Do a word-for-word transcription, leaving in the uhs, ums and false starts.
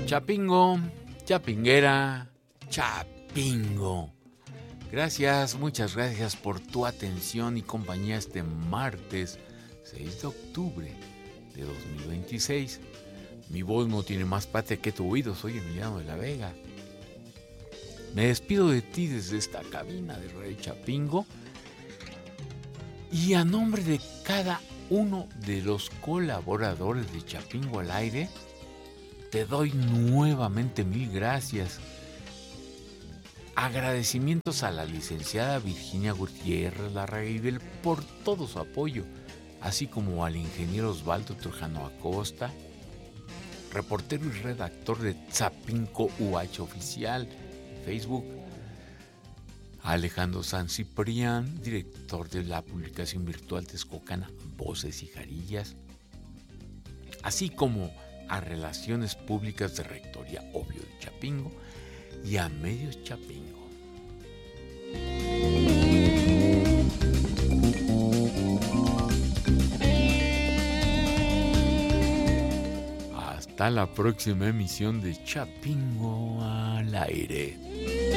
Chapingo, chapinguera, chapingo. Gracias, muchas gracias por tu atención y compañía este martes seis de octubre de dos mil veintiséis. Mi voz no tiene más patria que tu oído, soy Emiliano de la Vega. Me despido de ti desde esta cabina de Radio Chapingo y a nombre de cada uno de los colaboradores de Chapingo al Aire, te doy nuevamente mil gracias. Agradecimientos a la licenciada Virginia Gutiérrez Larraíbel por todo su apoyo, así como al ingeniero Osvaldo Trujano Acosta, reportero y redactor de Chapingo U H Oficial, Facebook, a Alejandro San Ciprián, director de la publicación virtual Texcocana Voces y Jarillas, así como a Relaciones Públicas de Rectoría Obvio de Chapingo y a Medios Chapingo. Hasta la próxima emisión de Chapingo al Aire.